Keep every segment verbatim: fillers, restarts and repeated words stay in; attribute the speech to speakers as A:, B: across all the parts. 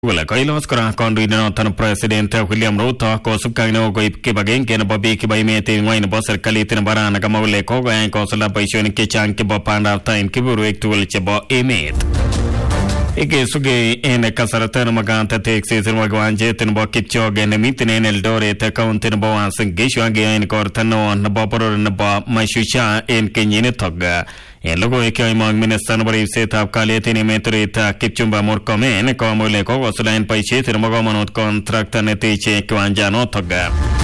A: Wala kailos kora kondoinenoton President William Ruto kosubkei nekoib kibagenge nebo biik chebo emet ng'wony nebo serikalit nebo Arana kole kokoyai kosulda boisionik chechang chebo bandab tai en kebeberwek tugul chebo emet. Ikesugei en kasarta nemakat tekset nebo kiwanjet nebo Kipchoge nemiten en Eldoret county nebo Uasin Gishu akeyoe en igorto neo nebo boror nebo Mashujaa en kenyinitok. En logoiwek cheimong minister nebo ribsetab kalyet en emet orit Kipchumba Murkomen komwa kole kokosuldaen boisiet nebo komonut contractor neteche kiwanjanotok.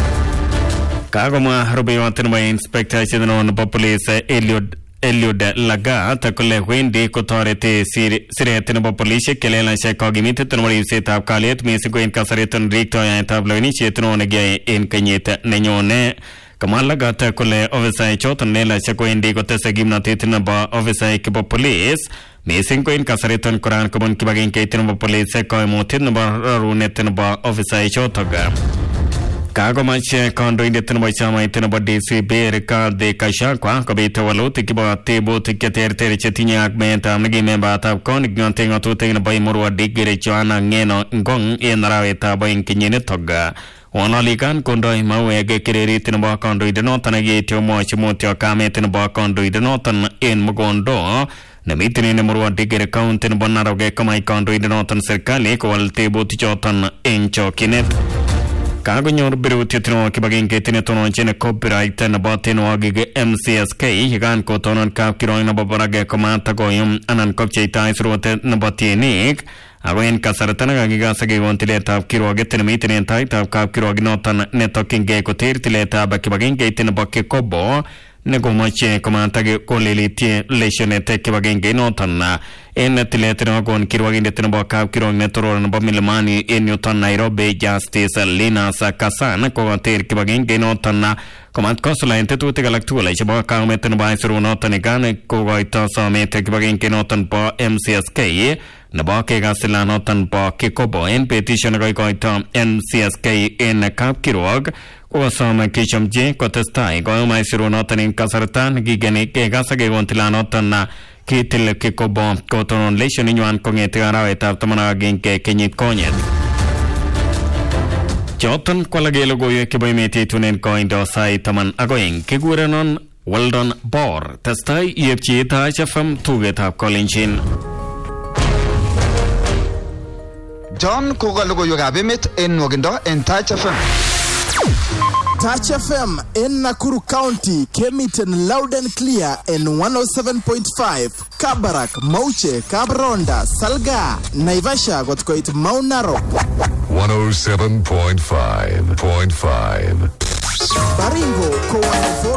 A: Kakomwa rubeiwot nebo inspector general nebo police Eliud Eliud Lagat kole wendi kotoreti siret nebo polisiek chelelachek kokimitet nebo ribsetab kalyet mising ko en kasariton riktoetab lewenisiet neo nekiyoe en kenyit nenyone. Kamwa Lagat kole ofisaek choton lelachek kowendi kotese kimnotet nebo ofisaek chebo police mising ko en kasariton kora kobun kibagengeit nebo police koimutiet nebo rorunet nebo ofisaek chotok. Kakomach kondoindet nebo chamait nebo D C B Rigathi Gachagua kobit walutik chebo tebutik cheterter chetinye ak meetab nekimembatab konik ng'ote ng'atutik nebo Emurua Dikirr Joanna Ng'eno Ngong en arawetab oeng kenyinitok. Wanalikan kondoi mauwek kirerit nebo kondoindenoton nekiityo mwochi mutyo kamet nebo kondoindenoton en Mugondo nemiten en Emurua Dikirr county nebo Narok komach kondoindenoton serikali kowal tebutik choton en chokyinet. Kakonyor birutiet nebo kibagengeit netononchin copyright nebo tienwogik M C S K yekan kotonon kapkirwok nebo barak komatakoyum anan kopcheita aisurut nebo tienik ako en kasarta nekakikas kekon tiletab kirwoket nemiten en taitab kapkirwok noton netokyingei koter tiletab kibagengeit nebo Kikobo nekomoche komatake kolelitye lesionet kibagengeit noton en tilet nekokon kirwokindet nebo kapkirwok netoror nebo Milimani en yuton Nairobi Justice Linus Kasan kokoter kibagengeit noton komat kosulaen tetutik alak tugul chebo kaumet nebo aisurut noton nekan kokoito somet kibagengeit noton bo M C S K nebo kekas noton bo Kikobo en petition nekoikoito M C S K en kapkirwok kokosom kechomchi kotestai koyum aisurut noton en kasarta nekikeni kekas kekon tilanoton kitil Kikobo kotonon lesioninywany kong'ete arawetab taman ak agenge kenyit konyet. Choton kwalake logoiwek chebo emet yetunen koindo sait taman ak oeng kikurenon Weldon Bor testai iepchi Taach F M tugetab Kolenjin.
B: John koka logoiwekab emet en nwogindo en Taach F M.
C: Taach F M in Nakuru County kemiten loud and clear in one oh seven point five. Kabarak, Mauche, Kabronda, Salga, Naivasha got koit Mount Narok.
D: one oh seven point five point five.
C: Baringo ko one oh four